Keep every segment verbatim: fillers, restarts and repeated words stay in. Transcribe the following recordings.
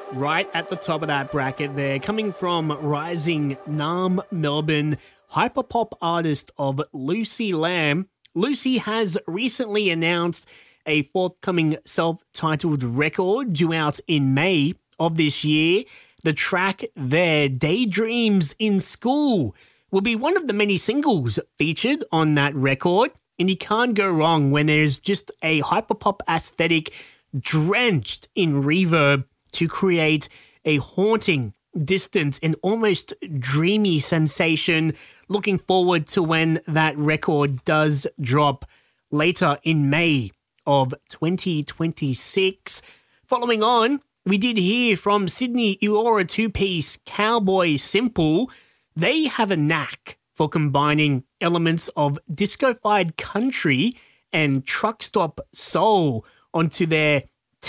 right at the top of that bracket there, coming from rising Nam Melbourne hyperpop artist of Lucy Lamb. Lucy has recently announced a forthcoming self-titled record due out in May of this year. The track there, Daydreams in School, will be one of the many singles featured on that record. And you can't go wrong when there's just a hyperpop aesthetic drenched in reverb to create a haunting, distant, and almost dreamy sensation. Looking forward to when that record does drop later in May of twenty twenty-six. Following on, we did hear from Sydney Eora two-piece Cowboy Simple. They have a knack for combining elements of disco-fied country and truck stop soul onto their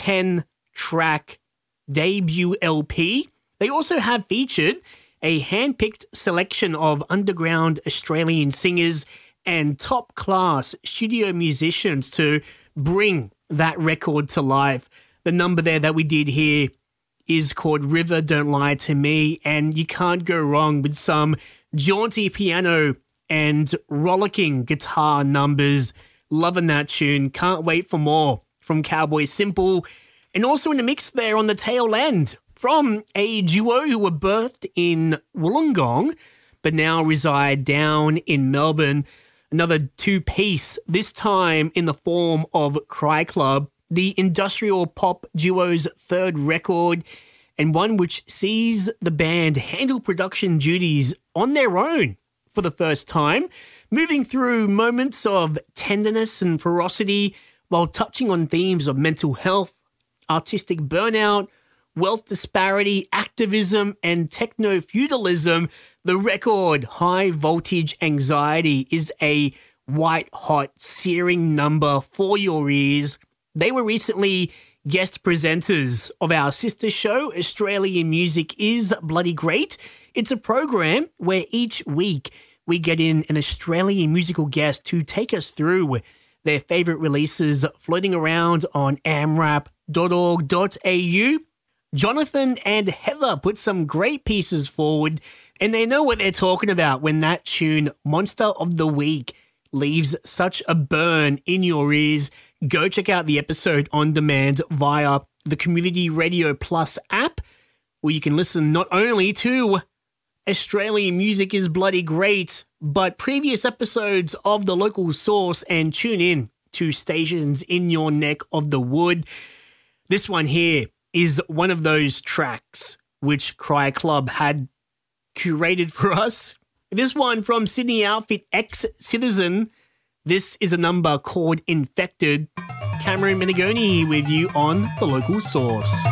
ten-track debut L P. They also have featured a hand-picked selection of underground Australian singers and top-class studio musicians to bring that record to life. The number there that we did here is called River Don't Lie to Me, and you can't go wrong with some jaunty piano and rollicking guitar numbers. Loving that tune. Can't wait for more from Cowboy Simple. And also in the mix there on the tail end from a duo who were birthed in Wollongong but now reside down in Melbourne. Another two-piece, this time in the form of Cry Club, the industrial pop duo's third record, and one which sees the band handle production duties on their own for the first time, moving through moments of tenderness and ferocity while touching on themes of mental health, artistic burnout, wealth disparity, activism, and techno-feudalism. The record, High Voltage Anxiety, is a white-hot, searing number for your ears. They were recently guest presenters of our sister show, Australian Music is Bloody Great. It's a program where each week we get in an Australian musical guest to take us through their favourite releases floating around on a m rap dot org dot a u. Jonathan and Heather put some great pieces forward, and they know what they're talking about when that tune, Monster of the Week, leaves such a burn in your ears. Go check out the episode on demand via the Community Radio Plus app, where you can listen not only to Australian Music is Bloody Great, but previous episodes of The Local Source, and tune in to stations in your neck of the wood. This one here is one of those tracks which Cry Club had curated for us. This one from Sydney outfit Ex-Citizen. This is a number called Infected. Cameron Menegoni here with you on The Local Source.